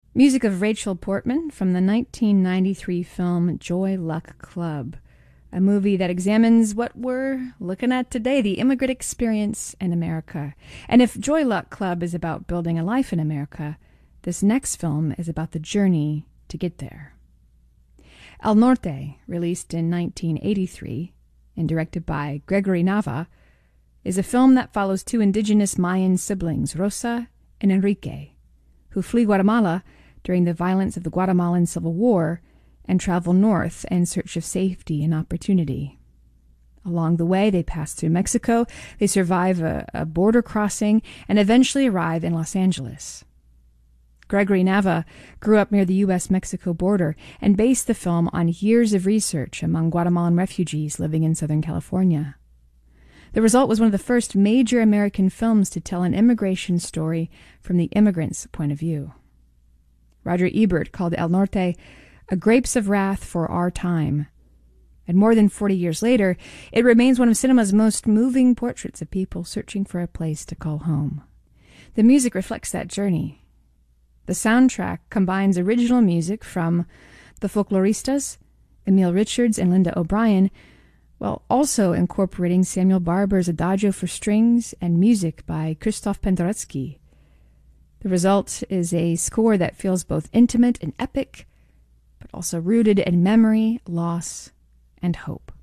Music of Rachel Portman from the 1993 film Joy Luck Club, a movie that examines what we're looking at today, the immigrant experience in America. And if Joy Luck Club is about building a life in America, this next film is about the journey to get there. El Norte, released in 1983 and directed by Gregory Nava, is a film that follows two indigenous Mayan siblings, Rosa and Enrique, who flee Guatemala during the violence of the Guatemalan Civil War and travel north in search of safety and opportunity. Along the way, they pass through Mexico, they survive a border crossing, and eventually arrive in Los Angeles. Gregory Nava grew up near the U.S.-Mexico border and based the film on years of research among Guatemalan refugees living in Southern California. The result was one of the first major American films to tell an immigration story from the immigrant's point of view. Roger Ebert called El Norte a grapes of wrath for our time. And more than 40 years later, it remains one of cinema's most moving portraits of people searching for a place to call home. The music reflects that journey. The soundtrack combines original music from the Folkloristas, Emile Richards and Linda O'Brien, while also incorporating Samuel Barber's Adagio for strings and music by Krzysztof Penderecki. The result is a score that feels both intimate and epic, but also rooted in memory, loss, and hope.